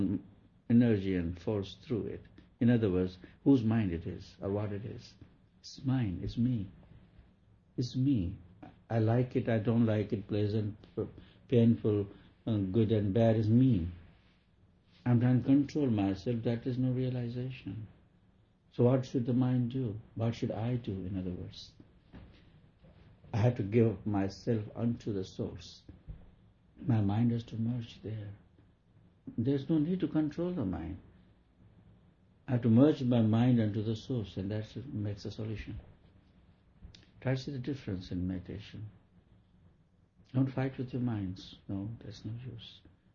energy and force through it. In other words, whose mind it is or what it is. It's mine, it's me. It's me. I like it, I don't like it, pleasant, painful, good and bad is me. I'm trying to control myself, that is no realization. So what should the mind do? What should I do, in other words? I have to give myself unto the source. My mind has to merge there. There's no need to control the mind. I have to merge my mind unto the source, and that makes a solution. Try to see the difference in meditation. Don't fight with your minds. No, that's no use.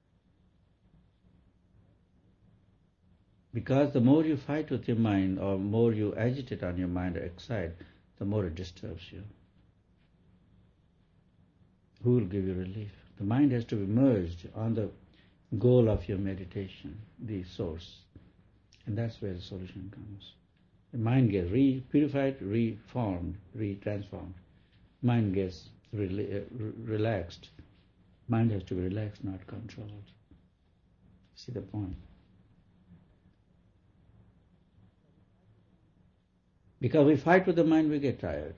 Because the more you fight with your mind, or more you agitate on your mind or excite, the more it disturbs you. Who will give you relief? The mind has to be merged on the goal of your meditation, the source. And that's where the solution comes. The mind gets purified, reformed, transformed. Mind gets relaxed. Mind has to be relaxed, not controlled. See the point? Because we fight with the mind, we get tired.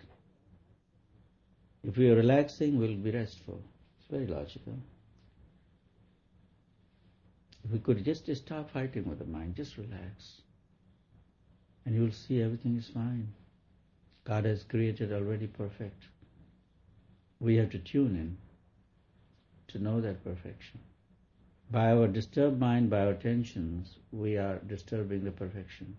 If we are relaxing, we'll be restful. It's very logical. If we could just stop fighting with the mind, just relax, and you will see everything is fine. God has created already perfect. We have to tune in to know that perfection. By our disturbed mind, by our tensions, we are disturbing the perfection.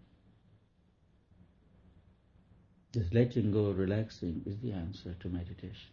Just letting go, relaxing is the answer to meditation.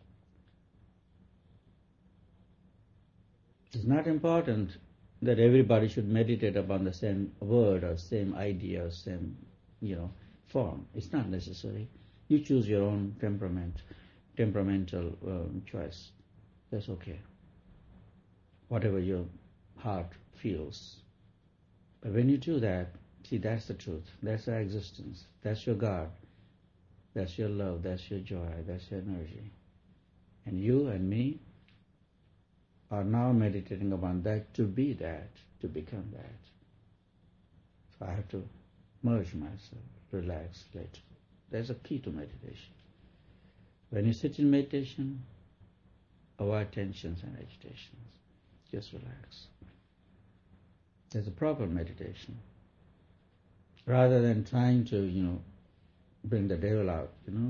It's not important that everybody should meditate upon the same word or same idea or same, form. It's not necessary. You choose your own temperamental choice. That's okay. Whatever your heart feels. But when you do that, see, that's the truth. That's our existence. That's your God. That's your love. That's your joy. That's your energy. And you and me are now meditating upon that, to be that, to become that. So I have to merge myself, relax, let go. There's a key to meditation. When you sit in meditation, avoid tensions and agitations. Just relax. There's a proper meditation. Rather than trying to, bring the devil out,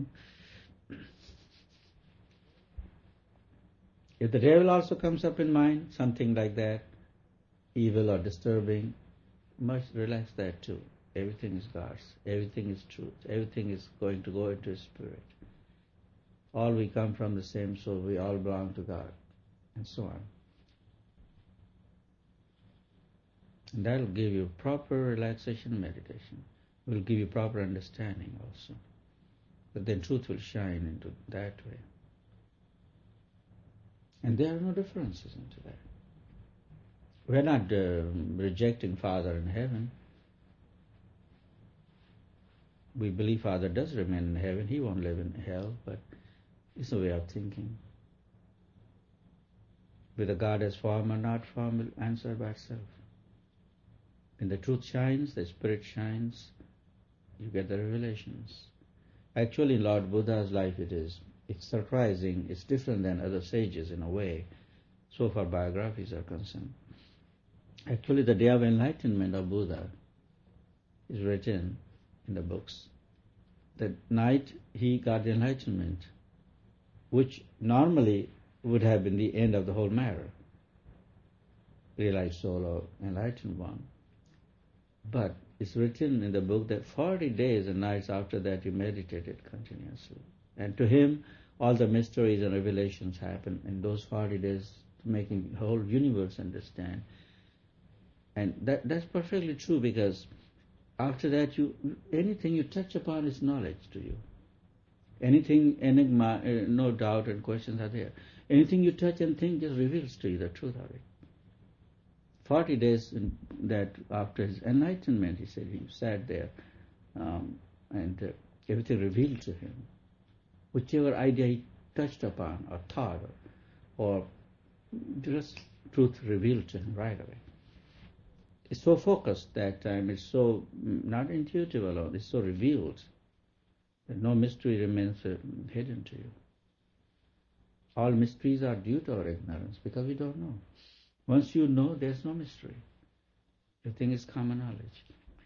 If the devil also comes up in mind, something like that, evil or disturbing, must relax that too. Everything is God's. Everything is truth. Everything is going to go into Spirit. All we come from the same soul. We all belong to God. And so on. And that will give you proper relaxation meditation. Will give you proper understanding also. But then truth will shine into that way. And there are no differences into that. We're not rejecting Father in heaven. We believe Father does remain in heaven. He won't live in hell, but it's a way of thinking. Whether God has form or not form will answer by itself. When the truth shines, the Spirit shines, you get the revelations. Actually, in Lord Buddha's life it's surprising, it's different than other sages in a way, so far biographies are concerned. Actually, the day of enlightenment of Buddha is written in the books. The night he got the enlightenment, which normally would have been the end of the whole matter, realized soul or enlightened one. But it's written in the book that 40 days and nights after that he meditated continuously. And to him, all the mysteries and revelations happened in those 40 days, making the whole universe understand. And that's perfectly true, because after that, anything you touch upon is knowledge to you. Anything, enigma, no doubt and questions are there. Anything you touch and think just reveals to you the truth of it. 40 days that after his enlightenment, he said, he sat there and everything revealed to him. Whichever idea he touched upon or thought or just truth revealed to him right away. It's so focused that time, it's so not intuitive alone, it's so revealed that no mystery remains hidden to you. All mysteries are due to our ignorance because we don't know. Once you know, there's no mystery. Everything is common knowledge.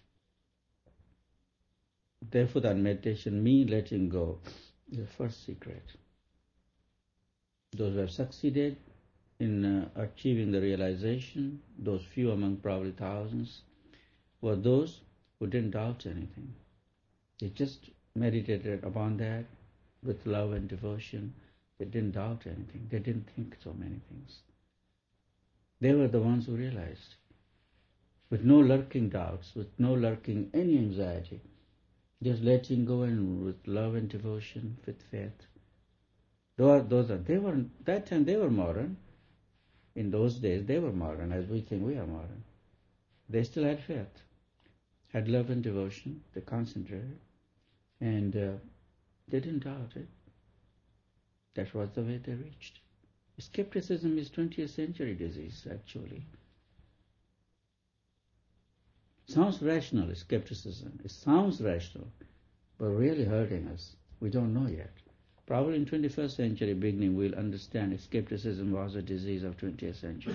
Therefore, that meditation, me letting go, is the first secret. Those who have succeeded in achieving the realization, those few among probably thousands, were those who didn't doubt anything. They just meditated upon that with love and devotion. They didn't doubt anything. They didn't think so many things. They were the ones who realized, with no lurking doubts, with no lurking any anxiety, just letting go and with love and devotion, with faith. That time they were modern. In those days they were modern as we think we are modern. They still had faith, had love and devotion. They concentrated, and they didn't doubt it. That was the way they reached. Skepticism is 20th century disease, actually. Sounds rational, skepticism. It sounds rational, but really hurting us. We don't know yet. Probably in 21st century beginning we'll understand skepticism was a disease of 20th century.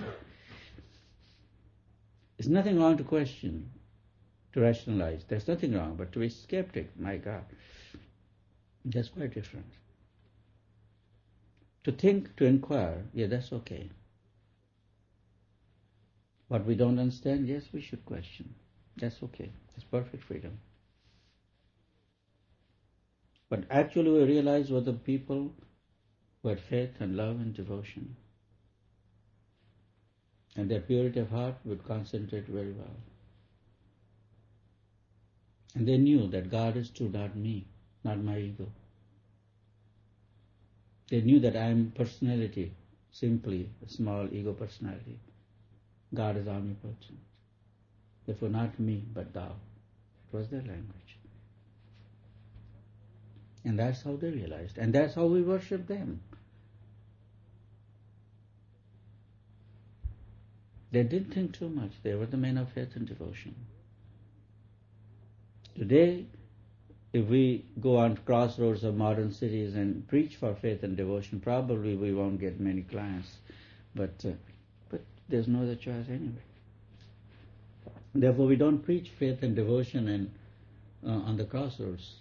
There's nothing wrong to question, to rationalize. There's nothing wrong, but to be skeptic, my God, that's quite different. To think, to inquire, yeah, that's okay. What we don't understand, yes, we should question. That's okay. It's perfect freedom. But actually we realize were the people who had faith and love and devotion. And their purity of heart would concentrate very well. And they knew that God is true, not me, not my ego. They knew that I am personality, simply a small ego personality. God is omnipotent. Therefore not me, but thou. It was their language. And that's how they realized. And that's how we worship them. They didn't think too much. They were the men of faith and devotion. Today, if we go on crossroads of modern cities and preach for faith and devotion, probably we won't get many clients. But there's no other choice anyway. Therefore, we don't preach faith and devotion on the crossroads.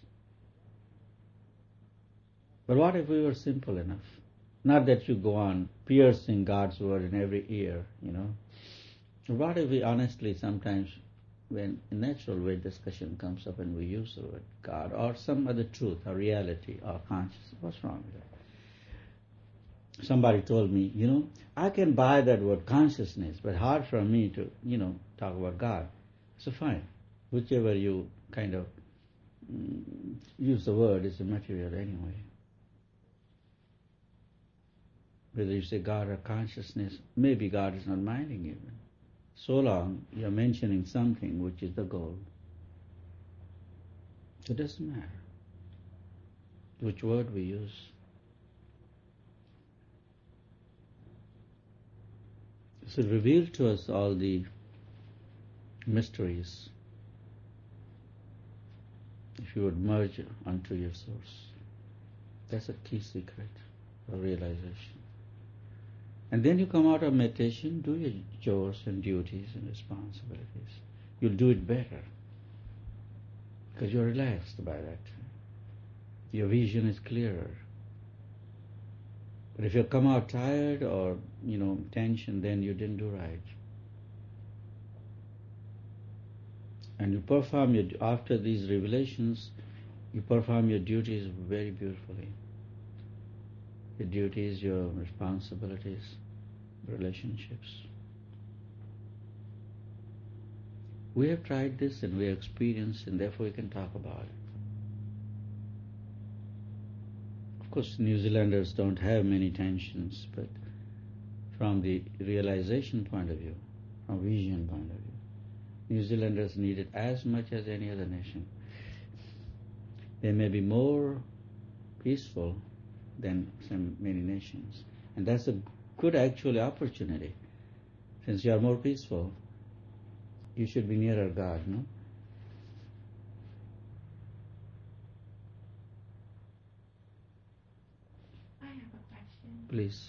But what if we were simple enough? Not that you go on piercing God's word in every ear, What if we honestly sometimes, when a natural way discussion comes up and we use the word God or some other truth or reality or consciousness, what's wrong with that? Somebody told me, I can buy that word consciousness, but hard for me to, talk about God. So fine, whichever you kind of use the word is the material anyway. Whether you say God or consciousness, maybe God is not minding even. So long you're mentioning something which is the goal. So it doesn't matter which word we use. So reveal to us all the mysteries if you would merge unto your source. That's a key secret of realization. And then you come out of meditation, do your chores and duties and responsibilities. You'll do it better because you're relaxed by that. Your vision is clearer. But if you come out tired or, tension, then you didn't do right. And you perform after these revelations, you perform your duties very beautifully. Your duties, your responsibilities, relationships. We have tried this and we have experienced, and therefore we can talk about it. Of course, New Zealanders don't have many tensions, but from the realization point of view, from vision point of view, New Zealanders need it as much as any other nation. They may be more peaceful than many nations. And that's a good actually opportunity. Since you are more peaceful, You should be nearer God, no? I have a question. Please.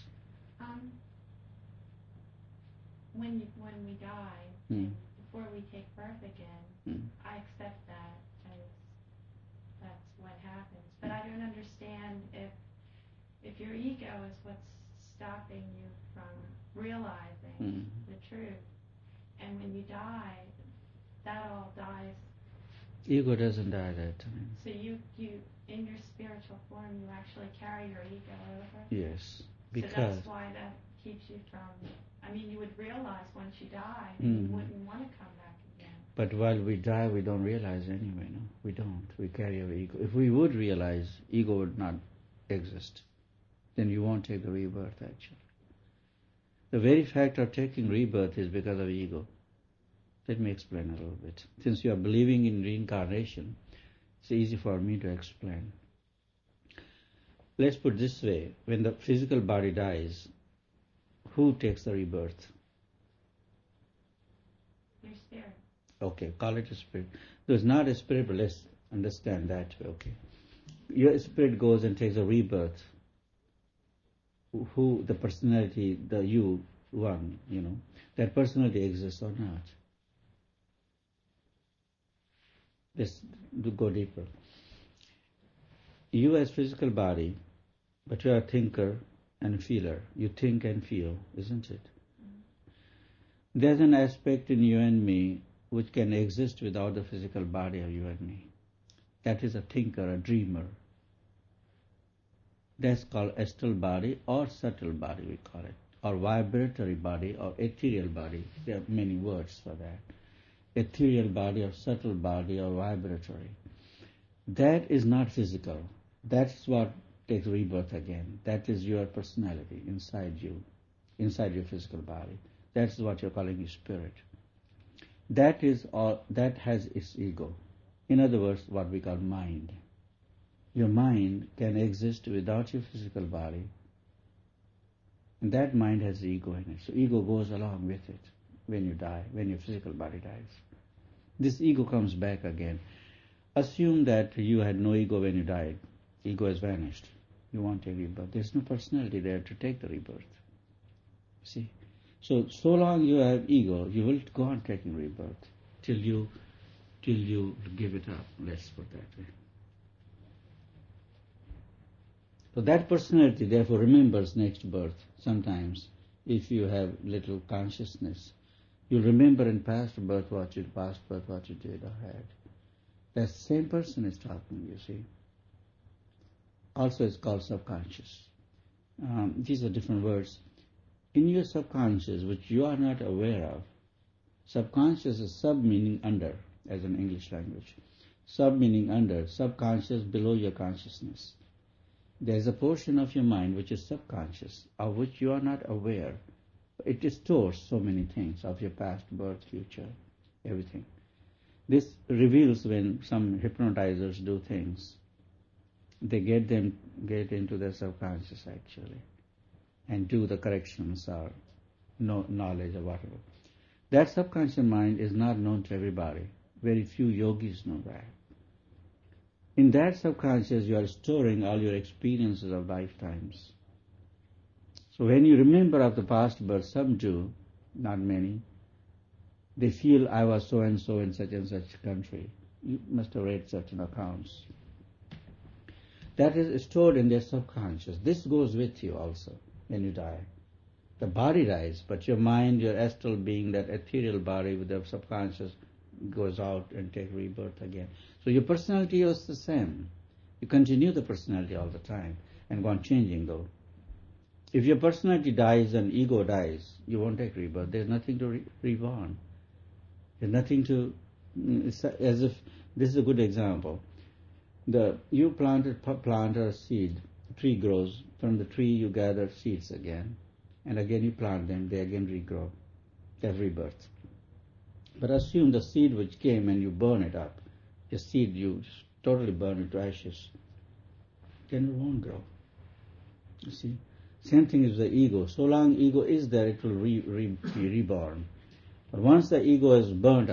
When we die, before we take birth again, I accept that as that's what happens. But I don't understand if your ego is what's stopping you from realizing the truth, and when you die, that all dies. Ego doesn't die that time. So you in your spiritual form, you actually carry your ego over? Yes. Because so that's why that keeps you from, I mean, you would realize once you die, and you wouldn't want to come back again. But while we die, we don't realize anyway, no? We don't. We carry our ego. If we would realize, ego would not exist. Then you won't take the rebirth, actually. The very fact of taking rebirth is because of ego. Let me explain a little bit. Since you are believing in reincarnation, it's easy for me to explain. Let's put it this way. When the physical body dies, who takes the rebirth? Your spirit. Okay, call it a spirit. There's not a spirit, but let's understand that way, okay? Your spirit goes and takes a rebirth. Who, the personality, the you, one, that personality exists or not? Let's go deeper. You as physical body, but you are a thinker and feeler. You think and feel, isn't it? There's an aspect in you and me which can exist without the physical body of you and me. That is a thinker, a dreamer. That's called astral body or subtle body, we call it, or vibratory body or ethereal body. There are many words for that. Ethereal body or subtle body or vibratory. That is not physical. That's what takes rebirth again. That is your personality inside you, inside your physical body. That's what you're calling your spirit. That is all. That has its ego. In other words, what we call mind. Your mind can exist without your physical body, and that mind has ego in it. So ego goes along with it when you die, when your physical body dies. This ego comes back again. Assume that you had no ego when you died. Ego has vanished. You won't take rebirth. There's no personality there to take the rebirth. See? So long you have ego, you will go on taking rebirth till you give it up. Let's put it that way. So that personality therefore remembers next birth. Sometimes, if you have little consciousness, you'll remember in past birth what you did or had. That same person is talking, you see. Also it's called subconscious. These are different words. In your subconscious, which you are not aware of, subconscious is sub meaning under, as in English language. Sub meaning under, subconscious below your consciousness. There is a portion of your mind which is subconscious, of which you are not aware. It stores so many things of your past, birth, future, everything. This reveals when some hypnotizers do things. They get into their subconscious actually and do the corrections or knowledge or whatever. That subconscious mind is not known to everybody. Very few yogis know that. In that subconscious, you are storing all your experiences of lifetimes. So when you remember of the past birth, some do, not many, they feel I was so-and-so in such and such country. You must have read certain accounts. That is stored in their subconscious. This goes with you also when you die. The body dies, but your mind, your astral being, that ethereal body with the subconscious, goes out and takes rebirth again. So your personality is the same. You continue the personality all the time and go on changing though. If your personality dies and ego dies, you won't take rebirth. There's nothing to reborn. There's nothing to, it's as if, this is a good example. You plant a seed, a tree grows, from the tree you gather seeds again, and again you plant them, they again regrow. There's rebirth. But assume the seed which came and you burn it up, the seed you totally burn it to ashes, then it won't grow. You see? Same thing is the ego. So long ego is there, it will be reborn. But once the ego is burnt